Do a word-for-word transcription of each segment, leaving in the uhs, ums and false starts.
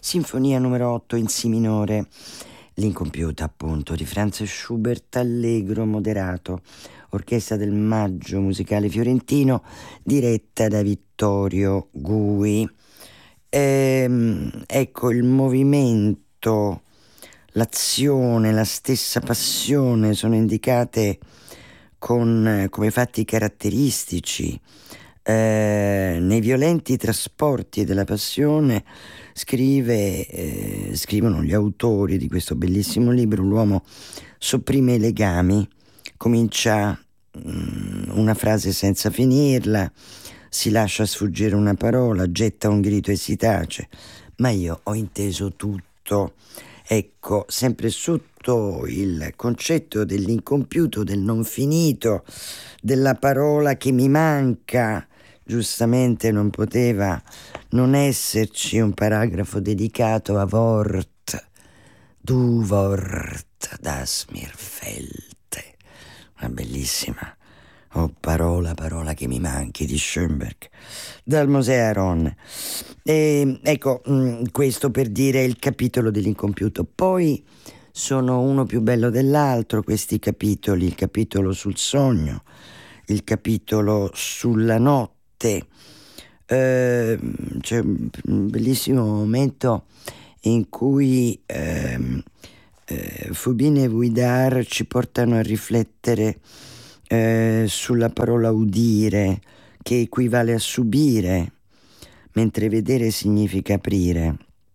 Sinfonia numero otto in Si minore, l'incompiuta appunto, di Franz Schubert, allegro moderato, orchestra del Maggio Musicale Fiorentino, diretta da Vittorio Gui. Ehm, ecco, il movimento, l'azione, la stessa passione sono indicate con, come fatti caratteristici. Eh, nei violenti trasporti della passione scrive, eh, scrivono gli autori di questo bellissimo libro: l'uomo sopprime i legami, comincia mh, una frase senza finirla, si lascia sfuggire una parola, getta un grido e si tace. Ma io ho inteso tutto. Ecco, sempre sotto il concetto dell'incompiuto, del non finito, della parola che mi manca. Giustamente non poteva non esserci un paragrafo dedicato a Wort, du Wort, das mir fehlte, una bellissima oh, parola, parola che mi manchi di Schoenberg, dal Mosè Aron. E, ecco, mh, questo per dire il capitolo dell'incompiuto. Poi sono uno più bello dell'altro questi capitoli: il capitolo sul sogno, il capitolo sulla notte. Eh, c'è un bellissimo momento in cui eh, eh, Fubini e Vuidar ci portano a riflettere eh, sulla parola udire, che equivale a subire, mentre vedere significa aprire.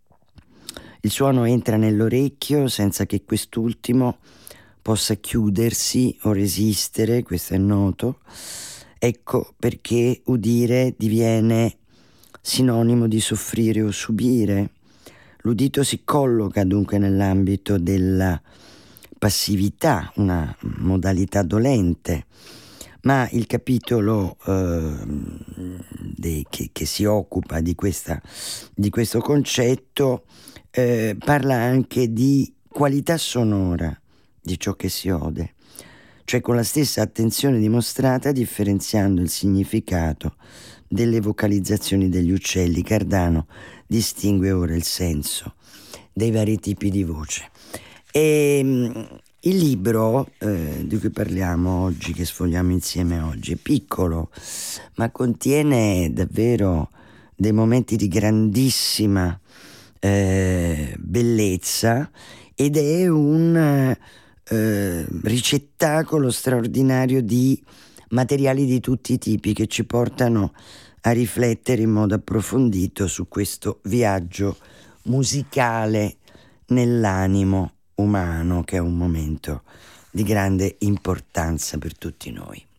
Il suono entra nell'orecchio senza che quest'ultimo possa chiudersi o resistere, questo è noto. Ecco perché udire diviene sinonimo di soffrire o subire. L'udito si colloca dunque nell'ambito della passività, una modalità dolente, ma il capitolo eh, de, che, che si occupa di, questa, di questo concetto eh, parla anche di qualità sonora di ciò che si ode, cioè con la stessa attenzione dimostrata differenziando il significato delle vocalizzazioni degli uccelli. Cardano distingue ora il senso dei vari tipi di voce. E il libro eh, di cui parliamo oggi, che sfogliamo insieme oggi, è piccolo, ma contiene davvero dei momenti di grandissima eh, bellezza, ed è un eh, ricettacolo straordinario di materiali di tutti i tipi che ci portano a riflettere in modo approfondito su questo viaggio musicale nell'animo umano, che è un momento di grande importanza per tutti noi.